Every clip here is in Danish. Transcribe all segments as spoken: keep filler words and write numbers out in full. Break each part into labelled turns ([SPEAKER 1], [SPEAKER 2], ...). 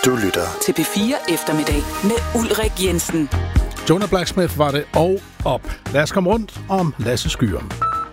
[SPEAKER 1] Du lytter
[SPEAKER 2] til P fire Eftermiddag med Ulrik Jensen.
[SPEAKER 3] Jonah Blacksmith var det, og op. Lad os komme rundt om Lasse Skyer.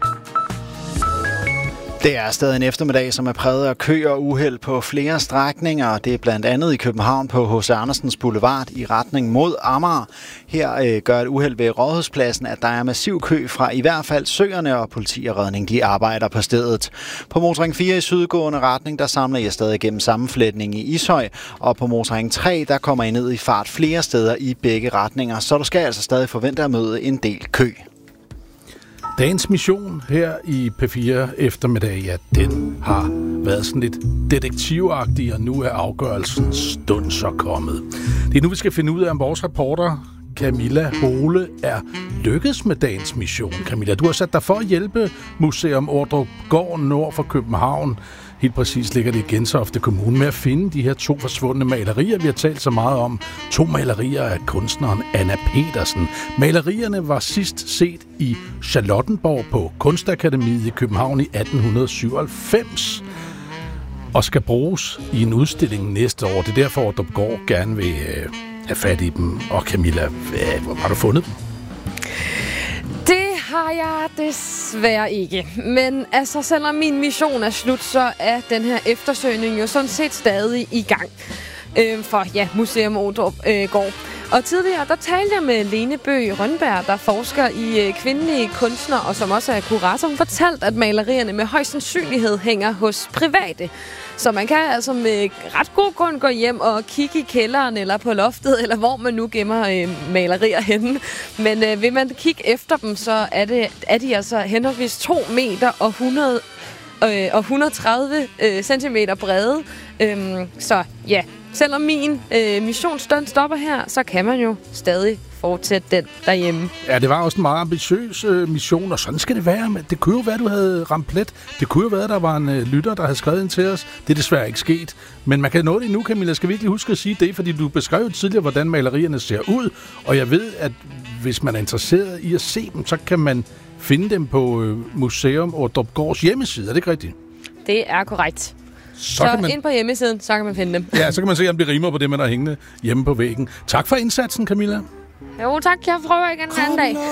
[SPEAKER 4] Det er stadig en eftermiddag, som er præget af kø og uheld på flere strækninger. Det er blandt andet i København på H C Andersens Boulevard i retning mod Amager. Her øh, gør et uheld ved Rådhuspladsen, at der er massiv kø fra i hvert fald Søerne, og politi og redning de arbejder på stedet. På Motorring fire i sydgående retning, der samler jeg stadig gennem sammenflætning i Ishøj, og på Motorring tre, der kommer I ned i fart flere steder i begge retninger, så du skal altså stadig forvente at møde en del kø.
[SPEAKER 3] Dagens mission her i P fire Eftermiddag, ja, den har været sådan lidt detektivagtig, og nu er afgørelsens stund så kommet. Det er nu, vi skal finde ud af, om vores reporter Camilla Hole er lykkedes med dagens mission. Camilla, du har sat dig for at hjælpe Museum Ordrupgaard nord for København. Helt præcis ligger det i Gentofte Kommune med at finde de her to forsvundne malerier, vi har talt så meget om. To malerier af kunstneren Anna Petersen. Malerierne var sidst set i Charlottenborg på Kunstakademiet i København i atten syvoghalvfems og skal bruges i en udstilling næste år. Det er derfor, Ordrupgaard gerne vil øh, have fat i dem. Og Camilla, øh, hvor har du fundet dem?
[SPEAKER 5] Har jeg desværre ikke. Men altså, selvom min mission er slut, så er den her eftersøgning jo sådan set stadig i gang. Øh, for ja, Museum Ordrupgaard. Og tidligere, der talte jeg med Lene Bøgh Rønberg, der forsker i øh, kvindelige kunstnere, og som også er kurator. Hun fortalte, at malerierne med høj sandsynlighed hænger hos private. Så man kan altså med ret god grund gå hjem og kigge i kælderen eller på loftet, eller hvor man nu gemmer øh, malerier henne. Men øh, vil man kigge efter dem, så er, det, er de altså henholdsvis to meter og hundrede øh, og et hundrede og tredive øh, centimeter brede. Øhm, så ja, selvom min øh, missionsstund stopper her, så kan man jo stadig fortsætte den derhjemme.
[SPEAKER 3] Ja, det var også en meget ambitiøs øh, mission, og sådan skal det være. Men det kunne jo være, at du havde ramt plet. Det kunne jo være, at der var en øh, lytter, der havde skrevet ind til os. Det er desværre ikke sket. Men man kan nå det nu, Camilla. Skal virkelig huske at sige det, fordi du beskrev tidligere, hvordan malerierne ser ud. Og jeg ved, at hvis man er interesseret i at se dem, så kan man finde dem på øh, Museum Ordrupgaards hjemmeside. Er det ikke rigtigt?
[SPEAKER 5] Det er korrekt.
[SPEAKER 3] Så,
[SPEAKER 5] så
[SPEAKER 3] kan man...
[SPEAKER 5] ind på hjemmesiden, så kan man finde dem.
[SPEAKER 3] Ja, så kan man se, om det rimer på det, man har hængende hjemme på væggen. Tak for indsatsen, Camilla.
[SPEAKER 5] Jo, tak. Jeg prøver igen en anden dag.